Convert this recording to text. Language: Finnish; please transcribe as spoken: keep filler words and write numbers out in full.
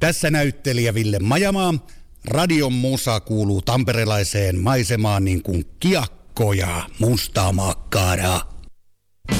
Tässä näyttelijä Ville Majamaa. Radion musa kuuluu tamperelaiseen maisemaan niin kuin kiekko ja mustaa makkaraa.